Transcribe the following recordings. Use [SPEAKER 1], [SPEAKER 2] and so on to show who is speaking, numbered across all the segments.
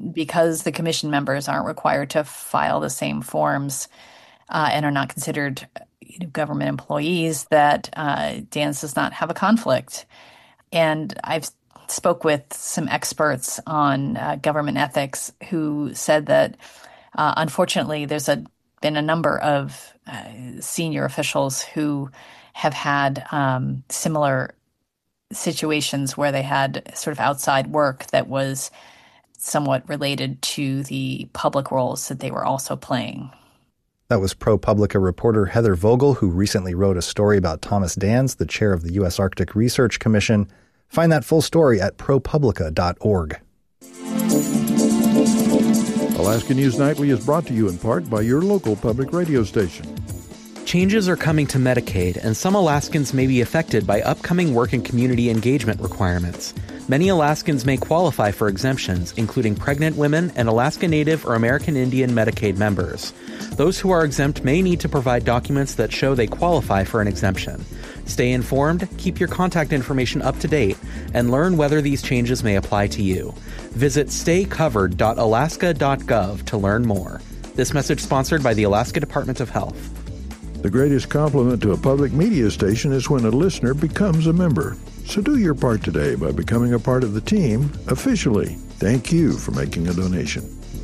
[SPEAKER 1] because the commission members aren't required to file the same forms and are not considered government employees, that Dan's does not have a conflict. And I've spoke with some experts on government ethics who said that unfortunately been a number of senior officials who have had similar situations where they had sort of outside work that was somewhat related to the public roles that they were also playing.
[SPEAKER 2] That was ProPublica reporter Heather Vogel, who recently wrote a story about Thomas Dans, the chair of the U.S. Arctic Research Commission. Find that full story at ProPublica.org.
[SPEAKER 3] Alaska News Nightly is brought to you in part by your local public radio station.
[SPEAKER 4] Changes are coming to Medicaid, and some Alaskans may be affected by upcoming work and community engagement requirements. Many Alaskans may qualify for exemptions, including pregnant women and Alaska Native or American Indian Medicaid members. Those who are exempt may need to provide documents that show they qualify for an exemption. Stay informed, keep your contact information up to date, and learn whether these changes may apply to you. Visit staycovered.alaska.gov to learn more. This message sponsored by the Alaska Department of Health.
[SPEAKER 3] The greatest compliment to a public media station is when a listener becomes a member. So do your part today by becoming a part of the team officially. Thank you for making a donation.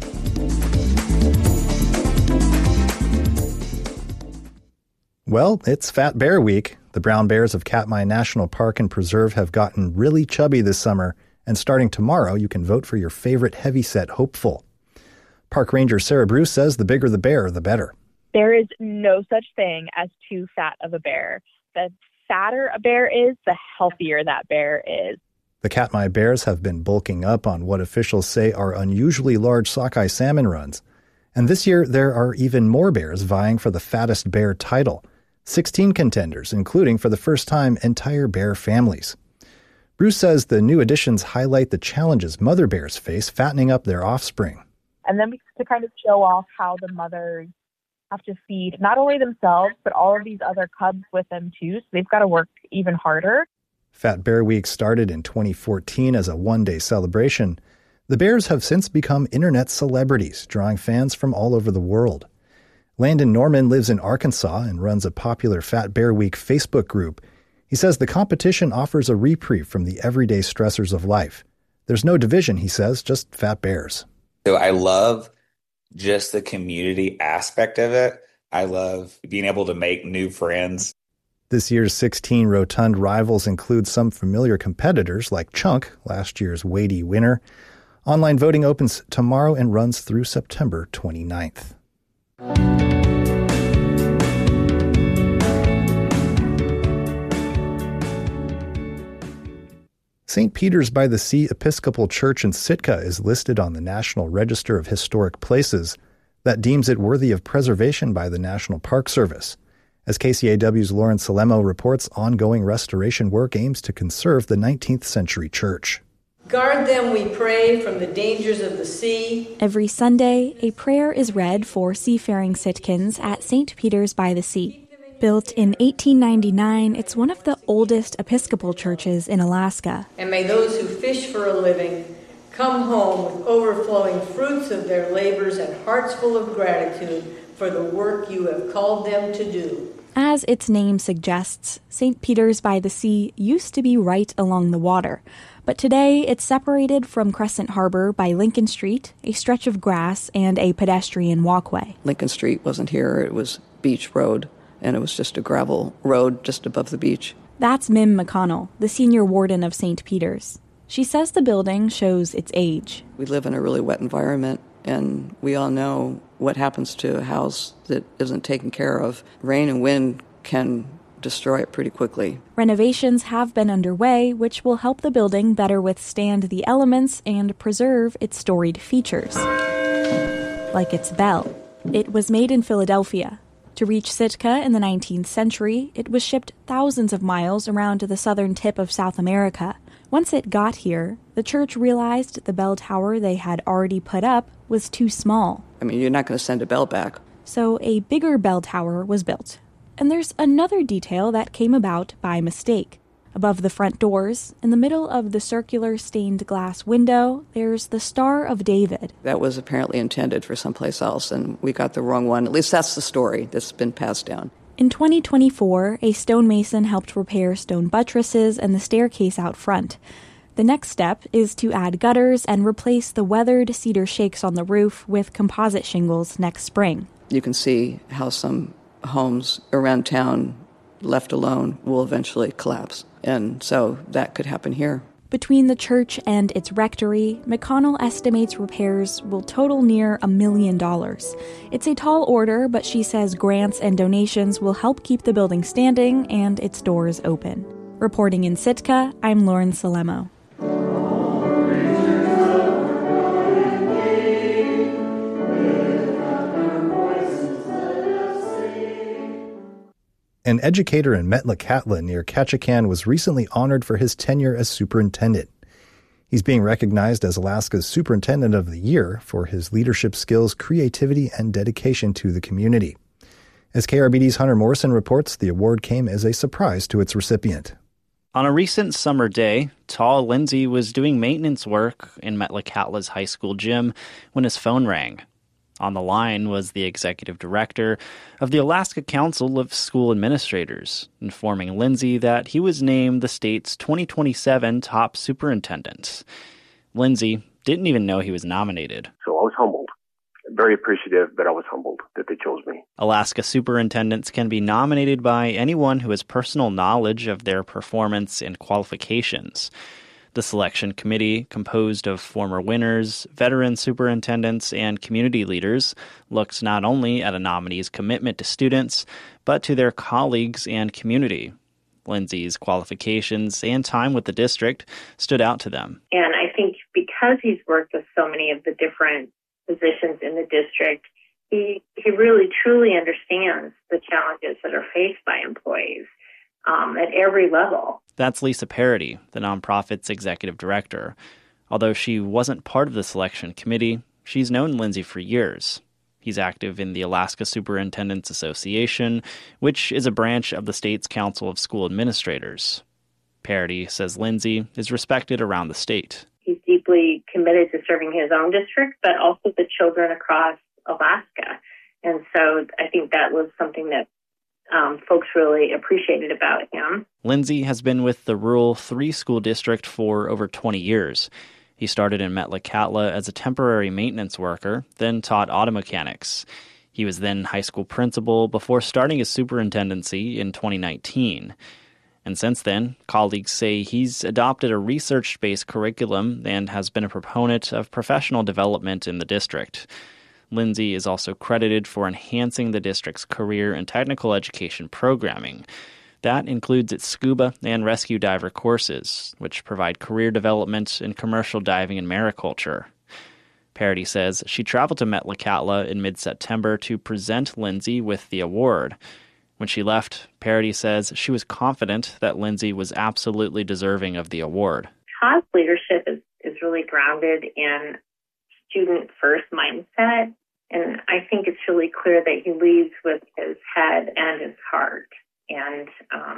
[SPEAKER 2] Well, it's Fat Bear Week. The brown bears of Katmai National Park and Preserve have gotten really chubby this summer, and starting tomorrow, you can vote for your favorite heavyset hopeful. Park Ranger Sarah Bruce says the bigger the bear, the better.
[SPEAKER 5] There is no such thing as too fat of a bear. The fatter a bear is, the healthier that bear is.
[SPEAKER 2] The Katmai bears have been bulking up on what officials say are unusually large sockeye salmon runs. And this year, there are even more bears vying for the fattest bear title. 16 contenders, including, for the first time, entire bear families. Bruce says the new additions highlight the challenges mother bears face fattening up their offspring.
[SPEAKER 5] And then to kind of show off how the mothers have to feed not only themselves, but all of these other cubs with them too. So they've got to work even harder.
[SPEAKER 2] Fat Bear Week started in 2014 as a one-day celebration. The bears have since become internet celebrities, drawing fans from all over the world. Landon Norman lives in Arkansas and runs a popular Fat Bear Week Facebook group. He says the competition offers a reprieve from the everyday stressors of life. There's no division, he says, just fat bears.
[SPEAKER 6] So I love just the community aspect of it. I love being able to make new friends.
[SPEAKER 2] This year's 16 rotund rivals include some familiar competitors like Chunk, last year's weighty winner. Online voting opens tomorrow and runs through September 29th. St. Peter's by the Sea Episcopal Church in Sitka is listed on the National Register of Historic Places that deems it worthy of preservation by the National Park Service. As KCAW's Lauren Salemo reports, ongoing restoration work aims to conserve the 19th century church.
[SPEAKER 7] Guard them, we pray, from the dangers of the sea.
[SPEAKER 8] Every Sunday, a prayer is read for seafaring Sitkans at St. Peter's by the Sea. Built in 1899, it's one of the oldest Episcopal churches in Alaska.
[SPEAKER 7] And may those who fish for a living come home with overflowing fruits of their labors and hearts full of gratitude for the work you have called them to do.
[SPEAKER 8] As its name suggests, St. Peter's by the Sea used to be right along the water, but today it's separated from Crescent Harbor by Lincoln Street, a stretch of grass, and a pedestrian walkway.
[SPEAKER 9] Lincoln Street wasn't here, it was Beach Road, and it was just a gravel road just above the beach.
[SPEAKER 8] That's Mim McConnell, the senior warden of St. Peter's. She says the building shows its age.
[SPEAKER 9] We live in a really wet environment, and we all know what happens to a house that isn't taken care of. Rain and wind can destroy it pretty quickly.
[SPEAKER 8] Renovations have been underway, which will help the building better withstand the elements and preserve its storied features. Like its bell. It was made in Philadelphia. To reach Sitka in the 19th century, it was shipped thousands of miles around to the southern tip of South America. Once it got here, the church realized the bell tower they had already put up was too small.
[SPEAKER 9] I mean, you're not going to send a bell back.
[SPEAKER 8] So a bigger bell tower was built. And there's another detail that came about by mistake. Above the front doors, in the middle of the circular stained glass window, there's the Star of David.
[SPEAKER 9] That was apparently intended for someplace else, and we got the wrong one. At least that's the story that's been passed down.
[SPEAKER 8] In 2024, a stonemason helped repair stone buttresses and the staircase out front. The next step is to add gutters and replace the weathered cedar shakes on the roof with composite shingles next spring.
[SPEAKER 9] You can see how some homes around town, left alone, will eventually collapse. And so that could happen here.
[SPEAKER 8] Between the church and its rectory, McConnell estimates repairs will total near $1 million. It's a tall order, but she says grants and donations will help keep the building standing and its doors open. Reporting in Sitka, I'm Lauren Salemo.
[SPEAKER 2] An educator in Metlakatla near Ketchikan was recently honored for his tenure as superintendent. He's being recognized as Alaska's Superintendent of the Year for his leadership skills, creativity, and dedication to the community. As KRBD's Hunter Morrison reports, the award came as a surprise to its recipient.
[SPEAKER 10] On a recent summer day, tall Lindsay was doing maintenance work in Metlakatla's high school gym when his phone rang. On the line was the executive director of the Alaska Council of School Administrators, informing Lindsay that he was named the state's 2027 top superintendent. Lindsay didn't even know he was nominated.
[SPEAKER 11] So I was humbled, very appreciative, but I was humbled that they chose me.
[SPEAKER 10] Alaska superintendents can be nominated by anyone who has personal knowledge of their performance and qualifications. The selection committee, composed of former winners, veteran superintendents, and community leaders, looks not only at a nominee's commitment to students, but to their colleagues and community. Lindsay's qualifications and time with the district stood out to them.
[SPEAKER 12] And I think because he's worked with so many of the different positions in the district, he really truly understands the challenges that are faced by employees at every level.
[SPEAKER 10] That's Lisa Parody, the nonprofit's executive director. Although she wasn't part of the selection committee, she's known Lindsay for years. He's active in the Alaska Superintendents Association, which is a branch of the state's Council of School Administrators. Parody says Lindsay is respected around the state.
[SPEAKER 12] He's deeply committed to serving his own district, but also the children across Alaska. And so I think that was something that folks really appreciated about him.
[SPEAKER 10] Lindsay has been with the Rural 3 school district for over 20 years. He started in Metlakatla as a temporary maintenance worker, then taught auto mechanics. He was then high school principal before starting his superintendency in 2019. And since then, colleagues say he's adopted a research-based curriculum and has been a proponent of professional development in the district. Lindsay is also credited for enhancing the district's career and technical education programming. That includes its scuba and rescue diver courses, which provide career development in commercial diving and mariculture. Parody says she traveled to Metlakatla in mid-September to present Lindsay with the award. When she left, Parody says she was confident that Lindsay was absolutely deserving of the award.
[SPEAKER 12] Todd's leadership is really grounded in student-first mindset, and I think it's really clear that he leads with his head and his heart, and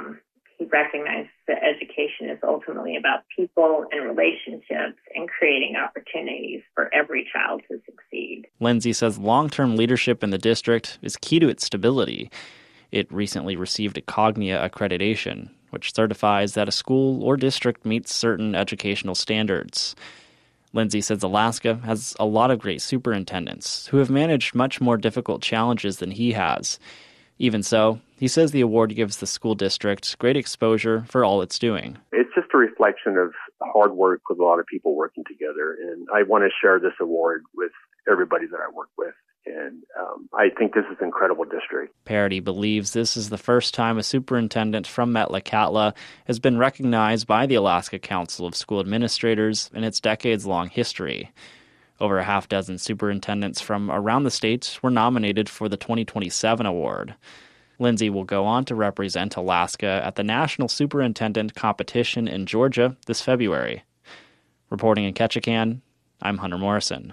[SPEAKER 12] he recognizes that education is ultimately about people and relationships and creating opportunities for every child to succeed.
[SPEAKER 10] Lindsay says long-term leadership in the district is key to its stability. It recently received a Cognia accreditation, which certifies that a school or district meets certain educational standards. Lindsay says Alaska has a lot of great superintendents who have managed much more difficult challenges than he has. Even so, he says the award gives the school district great exposure for all it's doing.
[SPEAKER 11] It's just a reflection of hard work with a lot of people working together, and I want to share this award with everybody that I work with. And I think this is an incredible district.
[SPEAKER 10] Parody believes this is the first time a superintendent from Metlakatla has been recognized by the Alaska Council of School Administrators in its decades-long history. Over a half-dozen superintendents from around the state were nominated for the 2027 award. Lindsay will go on to represent Alaska at the National Superintendent Competition in Georgia this February. Reporting in Ketchikan, I'm Hunter Morrison.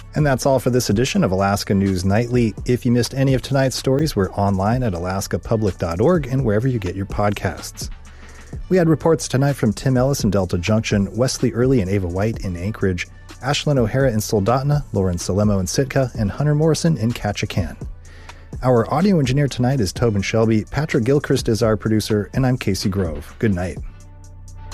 [SPEAKER 2] And that's all for this edition of Alaska News Nightly. If you missed any of tonight's stories, we're online at alaskapublic.org and wherever you get your podcasts. We had reports tonight from Tim Ellis in Delta Junction, Wesley Early and Ava White in Anchorage, Ashlyn O'Hara in Soldotna, Lauren Salemo in Sitka, and Hunter Morrison in Ketchikan. Our audio engineer tonight is Tobin Shelby, Patrick Gilchrist is our producer, and I'm Casey Grove. Good night.